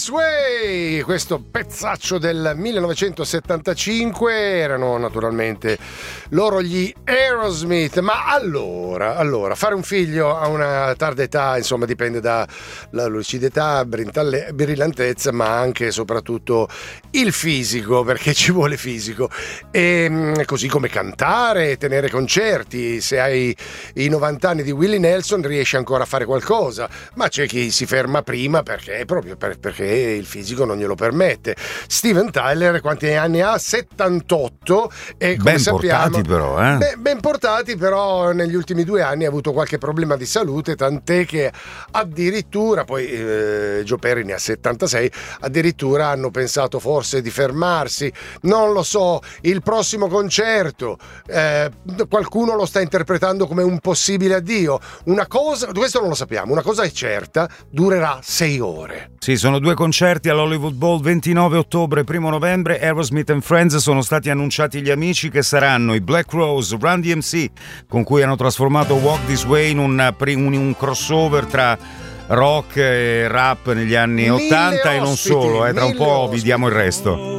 This Way, questo pezzaccio del 1975, erano naturalmente loro gli Aerosmith. Ma allora, fare un figlio a una tarda età, insomma, dipende dalla lucidità, brillantezza, ma anche e soprattutto il fisico, perché ci vuole fisico. E così come cantare, tenere concerti. Se hai i 90 anni di Willie Nelson riesci ancora a fare qualcosa, ma c'è chi si ferma prima perché il fisico non glielo permette. Steven Tyler quanti anni ha? 78, e come ben sappiamo, portati però, ben portati, però negli ultimi 2 anni ha avuto qualche problema di salute, tant'è che addirittura poi Joe Perry ne ha 76, addirittura hanno pensato forse di fermarsi, non lo so. Il prossimo concerto qualcuno lo sta interpretando come un possibile addio. Una cosa, questo non lo sappiamo, una cosa è certa: durerà 6 ore. Sì, sono 2 concerti all'Hollywood Bowl, 29 ottobre e 1 novembre. Aerosmith and Friends, sono stati annunciati gli amici che saranno i Black Rose, Run DMC, con cui hanno trasformato Walk This Way in un crossover tra rock e rap negli anni 80 e non solo, tra un po' vi diamo il resto.